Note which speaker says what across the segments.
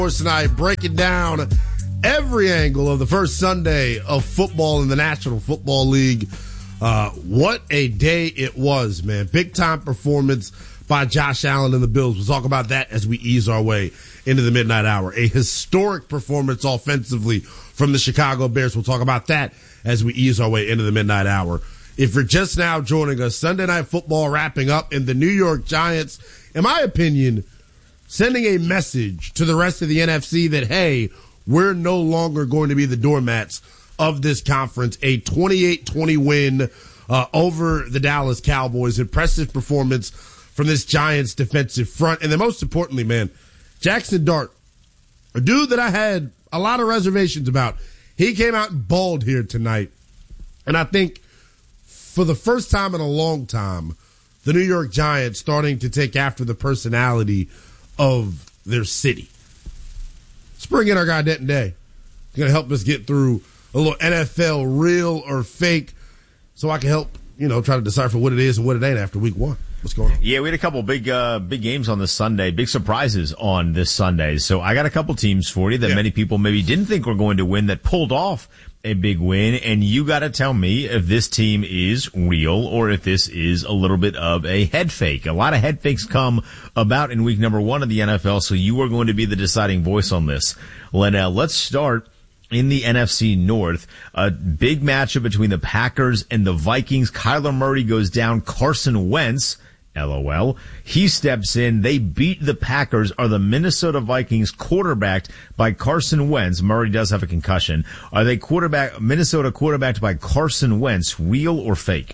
Speaker 1: Tonight, breaking down every angle of the first Sunday of football in the National Football League. What a day it was, man. Big time performance by Josh Allen and the Bills. We'll talk about that as we ease our way into the midnight hour. A historic performance offensively from the Chicago Bears. We'll talk about that as we ease our way into the midnight hour. If you're just now joining us, Sunday Night Football wrapping up, and the New York Giants, in my opinion, sending a message to the rest of the NFC that, hey, we're no longer going to be the doormats of this conference. A 28-20 win over the Dallas Cowboys. Impressive performance from this Giants defensive front. And then most importantly, man, Jackson Dart, a dude that I had a lot of reservations about. He came out and balled here tonight. And I think for the first time in a long time, the New York Giants starting to take after the personality of their city. Let's bring in our guy Denton Day. He's going to help us get through a little NFL real or fake so I can help, try to decipher what it is and what it ain't after week one. What's going on?
Speaker 2: Yeah, we had a couple big games on this Sunday, big surprises on this Sunday. So I got a couple teams for you that many people maybe didn't think were going to win that pulled off a big win, and you got to tell me if this team is real or if this is a little bit of a head fake. A lot of head fakes come about in week number 1 of the NFL, so you are going to be the deciding voice on this. Let's start in the NFC North. A big matchup between the Packers and the Vikings. Kyler Murray goes down. Carson Wentz, LOL, he steps in. They beat the Packers. Are the Minnesota Vikings quarterbacked by Carson Wentz? Murray does have a concussion. Are they Minnesota quarterbacked by Carson Wentz, real or fake?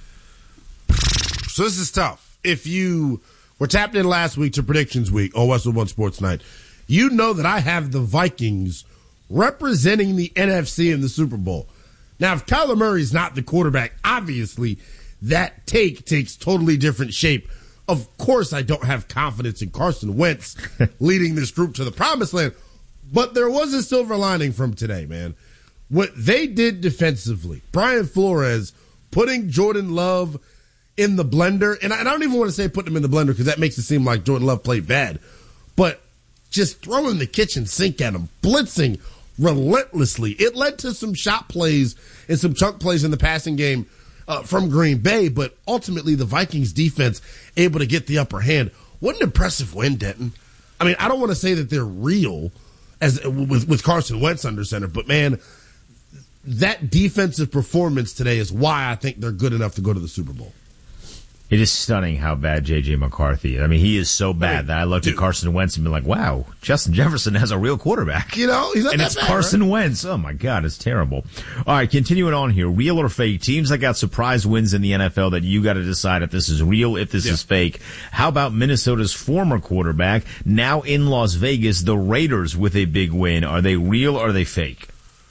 Speaker 1: So this is tough. If you were tapped in last week to Predictions Week on Westwood One Sports Night, you know that I have the Vikings representing the NFC in the Super Bowl. Now, if Kyler Murray's not the quarterback, obviously that takes totally different shape. Of course, I don't have confidence in Carson Wentz leading this group to the promised land, but there was a silver lining from today, man. What they did defensively, Brian Flores putting Jordan Love in the blender, and I don't even want to say put him in the blender because that makes it seem like Jordan Love played bad, but just throwing the kitchen sink at him, blitzing relentlessly. It led to some shot plays and some chunk plays in the passing game from Green Bay, but ultimately the Vikings defense able to get the upper hand. What an impressive win, Denton. I mean, I don't want to say that they're real as with Carson Wentz under center, but man, that defensive performance today is why I think they're good enough to go to the Super Bowl.
Speaker 2: It is stunning how bad J.J. McCarthy. I mean, he is so bad that I looked at Carson Wentz and been like, wow, Justin Jefferson has a real quarterback.
Speaker 1: He's not
Speaker 2: and
Speaker 1: that
Speaker 2: it's
Speaker 1: bad,
Speaker 2: Carson
Speaker 1: right?
Speaker 2: Wentz. Oh, my God, it's terrible. All right, continuing on here. Real or fake? Teams that got surprise wins in the NFL that you got to decide if this is real, if this is fake. How about Minnesota's former quarterback, now in Las Vegas, the Raiders with a big win? Are they real or are they fake?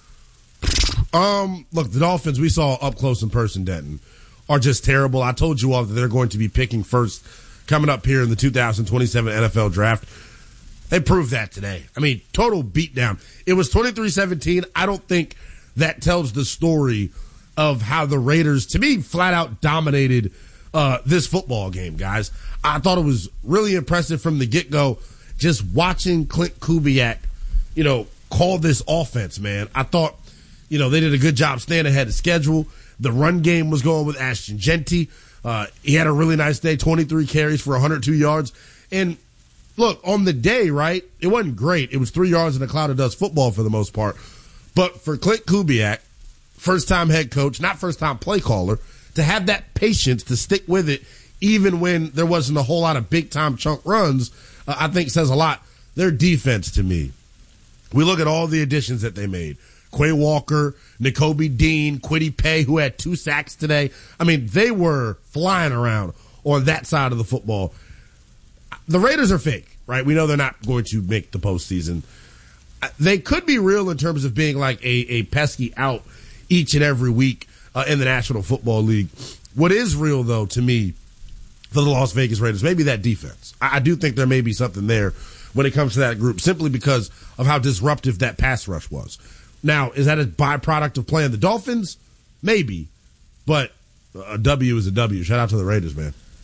Speaker 1: Look, the Dolphins we saw up close in person, Denton, are just terrible. I told you all that they're going to be picking first coming up here in the 2027 NFL draft. They proved that today. I mean, total beatdown. It was 23-17. I don't think that tells the story of how the Raiders, to me, flat out dominated this football game, guys. I thought it was really impressive from the get-go. Just watching Clint Kubiak, call this offense, man. I thought, they did a good job staying ahead of schedule. The run game was going with Ashton Genty. He had a really nice day, 23 carries for 102 yards. And look, on the day, right, it wasn't great. It was 3 yards in a cloud of dust football for the most part. But for Clint Kubiak, first-time head coach, not first-time play caller, to have that patience to stick with it even when there wasn't a whole lot of big-time chunk runs, I think says a lot. Their defense, to me, we look at all the additions that they made. Quay Walker, Nakobe Dean, Kwity Paye, who had 2 sacks today. I mean, they were flying around on that side of the football. The Raiders are fake, right? We know they're not going to make the postseason. They could be real in terms of being like a pesky out each and every week in the National Football League. What is real, though, to me, for the Las Vegas Raiders, maybe that defense. I do think there may be something there when it comes to that group, simply because of how disruptive that pass rush was. Now, is that a byproduct of playing the Dolphins? Maybe. But a W is a W. Shout out to the Raiders, man.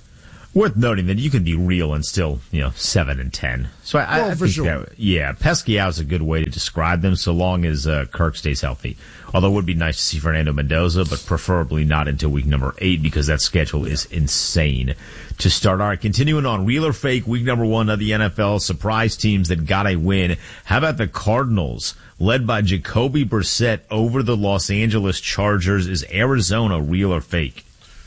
Speaker 2: Worth noting that you can be real and still, 7-10. So I
Speaker 1: for
Speaker 2: think
Speaker 1: sure.
Speaker 2: pesky out is a good way to describe them, so long as Kirk stays healthy. Although it would be nice to see Fernando Mendoza, but preferably not until week number 8 because that schedule is insane to start. All right, continuing on, real or fake, week number 1 of the NFL, surprise teams that got a win. How about the Cardinals, led by Jacoby Brissett over the Los Angeles Chargers? Is Arizona real or fake?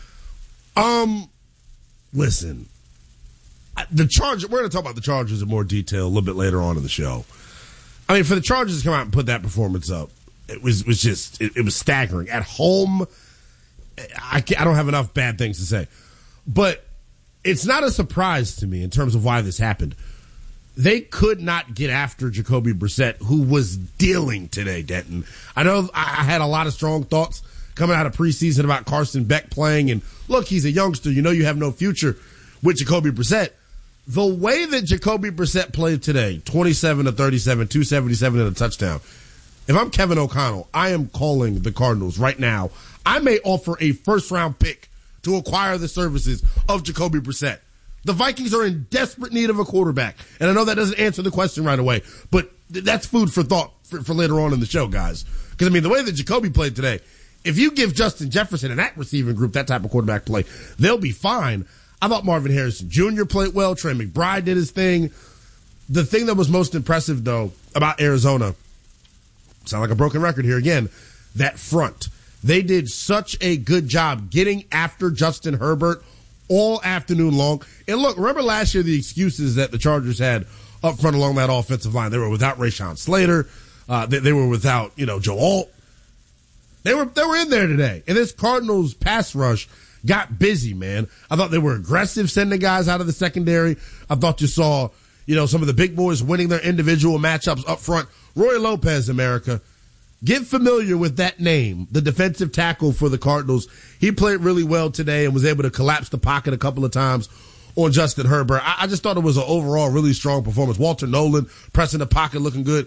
Speaker 1: Listen, the Chargers, we're going to talk about the Chargers in more detail a little bit later on in the show. I mean, for the Chargers to come out and put that performance up, it was staggering. At home, I don't have enough bad things to say. But it's not a surprise to me in terms of why this happened. They could not get after Jacoby Brissett, who was dealing today, Denton. I know I had a lot of strong thoughts coming out of preseason about Carson Beck playing, and look, he's a youngster. You know you have no future with Jacoby Brissett. The way that Jacoby Brissett played today, 27 to 37, 277 and a touchdown. If I'm Kevin O'Connell, I am calling the Cardinals right now. I may offer a first-round pick to acquire the services of Jacoby Brissett. The Vikings are in desperate need of a quarterback, and I know that doesn't answer the question right away, but that's food for thought for later on in the show, guys. Because, I mean, the way that Jacoby played today, if you give Justin Jefferson and that receiving group that type of quarterback play, they'll be fine. I thought Marvin Harrison Jr. played well. Trey McBride did his thing. The thing that was most impressive, though, about Arizona, sound like a broken record here again, that front. They did such a good job getting after Justin Herbert all afternoon long. And look, remember last year the excuses that the Chargers had up front along that offensive line. They were without Rashawn Slater. They were without, Joe Alt. They were in there today. And this Cardinals pass rush got busy, man. I thought they were aggressive sending guys out of the secondary. I thought you saw, some of the big boys winning their individual matchups up front. Roy Lopez, America. Get familiar with that name, the defensive tackle for the Cardinals. He played really well today and was able to collapse the pocket a couple of times on Justin Herbert. I just thought it was an overall really strong performance. Walter Nolan pressing the pocket, looking good.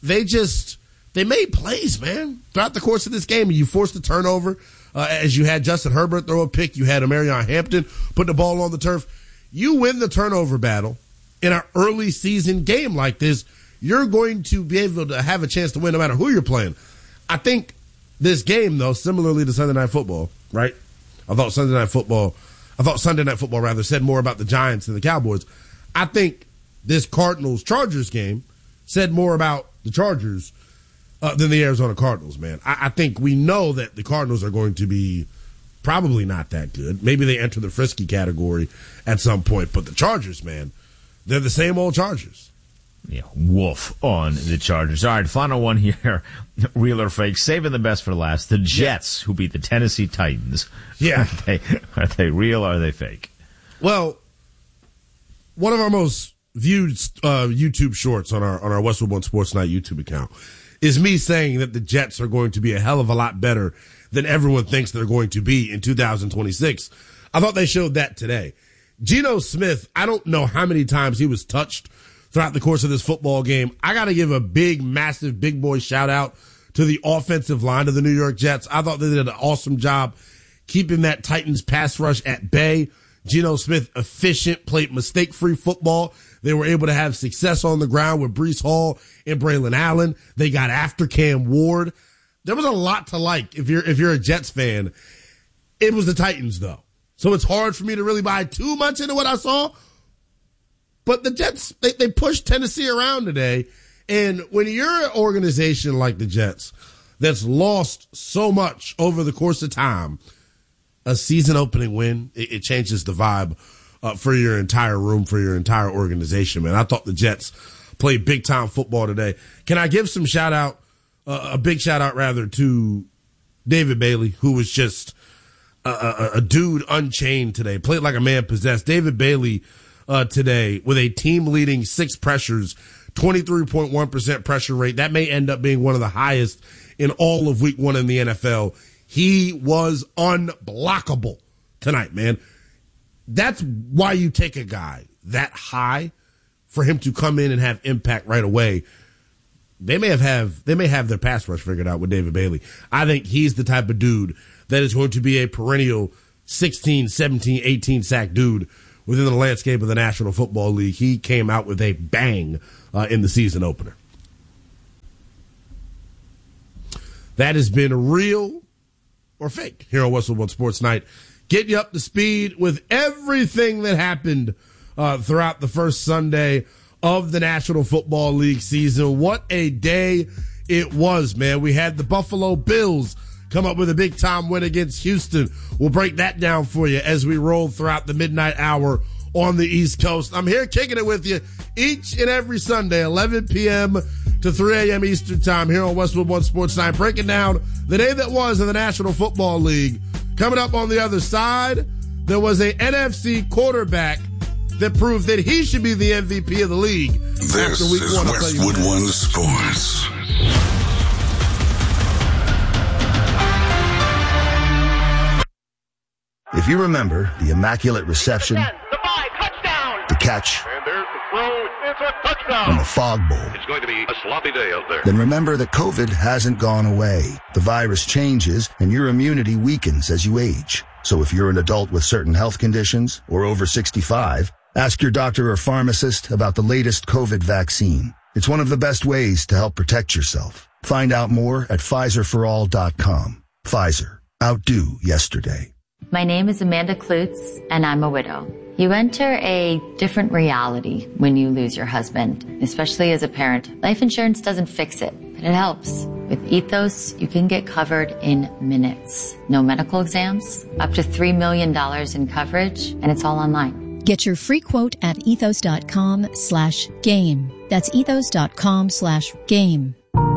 Speaker 1: They made plays, man, throughout the course of this game. You forced a turnover as you had Justin Herbert throw a pick. You had Amarion Hampton put the ball on the turf. You win the turnover battle in an early season game like this, you're going to be able to have a chance to win no matter who you're playing. I think this game, though, similarly to Sunday Night Football, right? I thought Sunday Night Football said more about the Giants than the Cowboys. I think this Cardinals-Chargers game said more about the Chargers than the Arizona Cardinals, man. I think we know that the Cardinals are going to be probably not that good. Maybe they enter the frisky category at some point, but the Chargers, man, they're the same old Chargers.
Speaker 2: Yeah, woof on the Chargers. All right, final one here. Real or fake? Saving the best for last. The Jets, who beat the Tennessee Titans.
Speaker 1: Yeah.
Speaker 2: Are they real or are they fake?
Speaker 1: Well, one of our most viewed YouTube shorts on our Westwood One Sports Night YouTube account is me saying that the Jets are going to be a hell of a lot better than everyone thinks they're going to be in 2026. I thought they showed that today. Geno Smith, I don't know how many times he was touched throughout the course of this football game. I got to give a big, massive, big boy shout out to the offensive line of the New York Jets. I thought they did an awesome job keeping that Titans pass rush at bay. Geno Smith, efficient, played mistake-free football. They were able to have success on the ground with Breece Hall and Braylon Allen. They got after Cam Ward. There was a lot to like if you're a Jets fan. It was the Titans, though. So it's hard for me to really buy too much into what I saw. But the Jets, they pushed Tennessee around today. And when you're an organization like the Jets that's lost so much over the course of time, a season opening win, it changes the vibe for your entire room, for your entire organization, man. I thought the Jets played big time football today. Can I give some a big shout out rather to David Bailey, who was just a dude unchained today, played like a man possessed. David Bailey today with a team leading 6 pressures, 23.1% pressure rate. That may end up being one of the highest in all of week 1 in the NFL. He was unblockable tonight, man. That's why you take a guy that high for him to come in and have impact right away. They may have their pass rush figured out with David Bailey. I think he's the type of dude that is going to be a perennial 16, 17, 18 sack dude within the landscape of the National Football League. He came out with a bang in the season opener. That has been real or fake here on Westwood One Sports Night. Get you up to speed with everything that happened throughout the first Sunday of the National Football League season. What a day it was, man. We had the Buffalo Bills come up with a big-time win against Houston. We'll break that down for you as we roll throughout the midnight hour on the East Coast. I'm here kicking it with you each and every Sunday, 11 p.m. to 3 a.m. Eastern Time here on Westwood One Sports Night, breaking down the day that was in the National Football League. Coming up on the other side, there was a NFC quarterback that proved that he should be the MVP of the league.
Speaker 3: This is Westwood One Sports.
Speaker 4: If you remember the immaculate reception, the catch,
Speaker 5: and there's the throw. It's a touchdown.
Speaker 4: and the fog bowl,
Speaker 5: It's going to be a sloppy day out there.
Speaker 4: then remember that COVID hasn't gone away. The virus changes and your immunity weakens as you age. So if you're an adult with certain health conditions or over 65, ask your doctor or pharmacist about the latest COVID vaccine. It's one of the best ways to help protect yourself. Find out more at PfizerForAll.com. Pfizer. Outdo yesterday.
Speaker 6: My name is Amanda Klutz, and I'm a widow. You enter a different reality when you lose your husband, especially as a parent. Life insurance doesn't fix it, but it helps. With Ethos, you can get covered in minutes. No medical exams, up to $3 million in coverage, and it's all online.
Speaker 7: Get your free quote at ethos.com/game. That's ethos.com/game.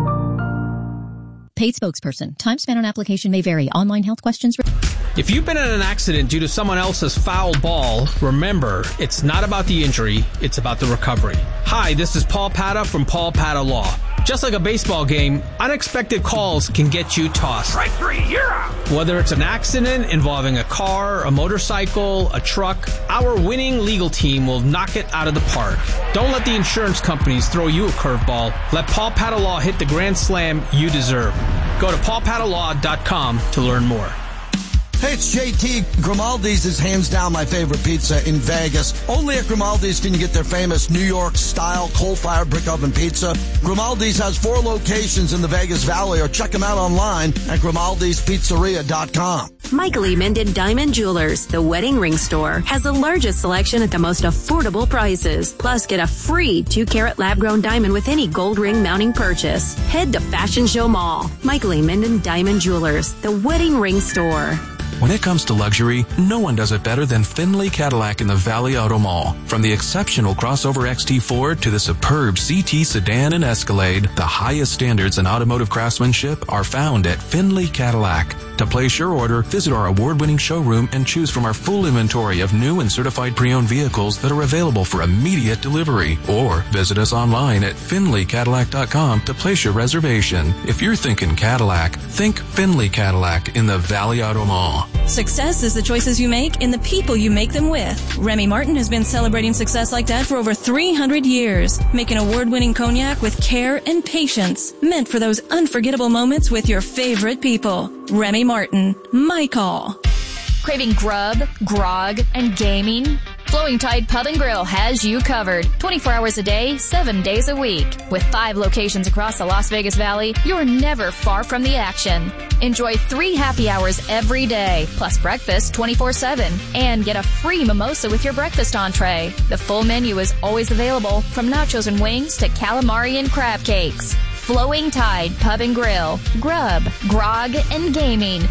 Speaker 7: Paid spokesperson. Time spent on application may vary. Online health questions.
Speaker 8: If you've been in an accident due to someone else's foul ball, remember, it's not about the injury, it's about the recovery. Hi, this is Paul Pata from Paul Pata Law. Just like a baseball game, unexpected calls can get you tossed.
Speaker 5: Strike three, you're out.
Speaker 8: Whether it's an accident involving a car, a motorcycle, a truck, our winning legal team will knock it out of the park. Don't let the insurance companies throw you a curveball. Let Paul Pata Law hit the grand slam you deserve. Go to paulpatalaw.com to learn more.
Speaker 9: Hey, it's JT. Grimaldi's is hands down my favorite pizza in Vegas. Only at Grimaldi's can you get their famous New York-style coal-fired brick oven pizza. Grimaldi's has 4 locations in the Vegas Valley, or check them out online at Grimaldi'sPizzeria.com.
Speaker 10: Michael E. Minden Diamond Jewelers, the wedding ring store, has the largest selection at the most affordable prices. Plus, get a free 2-carat lab-grown diamond with any gold ring mounting purchase. Head to Fashion Show Mall. Michael E. Minden Diamond Jewelers, the wedding ring store.
Speaker 11: When it comes to luxury, no one does it better than Findlay Cadillac in the Valley Auto Mall. From the exceptional crossover XT4 to the superb CT sedan and Escalade, the highest standards in automotive craftsmanship are found at Findlay Cadillac. To place your order, visit our award-winning showroom and choose from our full inventory of new and certified pre-owned vehicles that are available for immediate delivery. Or visit us online at FindlayCadillac.com to place your reservation. If you're thinking Cadillac, think Findlay Cadillac in the Valley Auto Mall.
Speaker 12: Success is the choices you make and the people you make them with. Remy Martin has been celebrating success like that for over 300 years, making award-winning cognac with care and patience, meant for those unforgettable moments with your favorite people. Remy Martin, my call.
Speaker 13: Craving grub, grog, and gaming? Flowing Tide Pub and Grill has you covered 24 hours a day, 7 days a week. With 5 locations across the Las Vegas Valley, you're never far from the action. Enjoy 3 happy hours every day, plus breakfast 24/7, and get a free mimosa with your breakfast entree. The full menu is always available, from nachos and wings to calamari and crab cakes. Flowing Tide Pub and Grill. Grub, grog, and gaming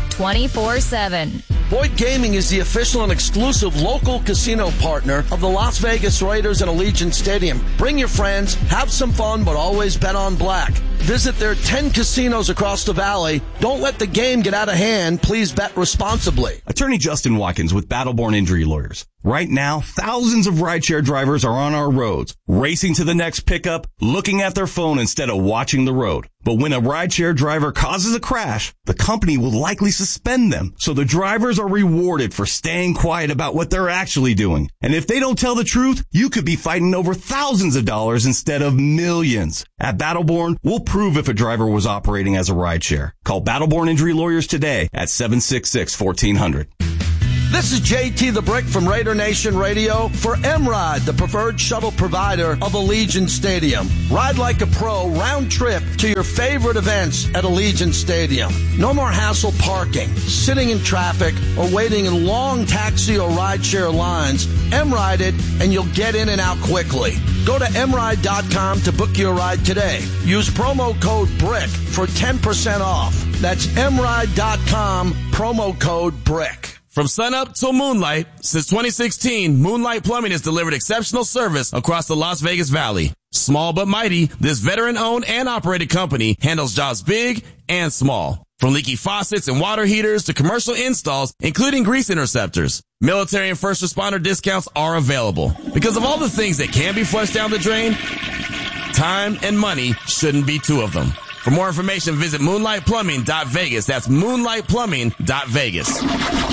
Speaker 13: 24/7.
Speaker 9: Boyd Gaming is the official and exclusive local casino partner of the Las Vegas Raiders and Allegiant Stadium. Bring your friends, have some fun, but always bet on black. Visit their 10 casinos across the valley. Don't let the game get out of hand. Please bet responsibly.
Speaker 14: Attorney Justin Watkins with Battleborn Injury Lawyers. Right now, thousands of rideshare drivers are on our roads, racing to the next pickup, looking at their phone instead of watching the road. But when a rideshare driver causes a crash, the company will likely suspend them. So the drivers are rewarded for staying quiet about what they're actually doing. And if they don't tell the truth, you could be fighting over thousands of dollars instead of millions. At Battleborn, we'll prove if a driver was operating as a rideshare. Call Battleborn Injury Lawyers today at 766-1400.
Speaker 9: This is JT the Brick from Raider Nation Radio for M-Ride, the preferred shuttle provider of Allegiant Stadium. Ride like a pro, round trip to your favorite events at Allegiant Stadium. No more hassle parking, sitting in traffic, or waiting in long taxi or rideshare lines. M-Ride it, and you'll get in and out quickly. Go to mride.com to book your ride today. Use promo code BRICK for 10% off. That's mride.com, promo code BRICK.
Speaker 15: From sunup till moonlight, since 2016, Moonlight Plumbing has delivered exceptional service across the Las Vegas Valley. Small but mighty, this veteran-owned and operated company handles jobs big and small. From leaky faucets and water heaters to commercial installs, including grease interceptors. Military and first responder discounts are available. Because of all the things that can be flushed down the drain, time and money shouldn't be two of them. For more information, visit moonlightplumbing.vegas. That's moonlightplumbing.vegas.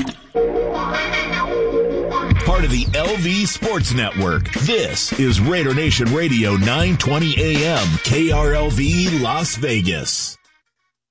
Speaker 16: Part of the LV Sports Network. This is Raider Nation Radio 920 AM, KRLV Las Vegas.